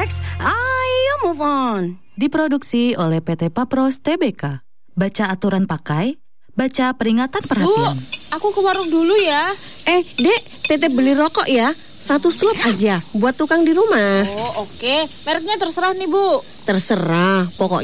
Relax, ayo move on. Diproduksi oleh PT Papros Tbk. Baca aturan pakai, baca peringatan perhatian. Bu, aku ke warung dulu ya. Dek, Teteh beli rokok ya. 1 slop aja buat tukang di rumah. Oh, oke. Mereknya terserah nih, Bu. Terserah, pokoknya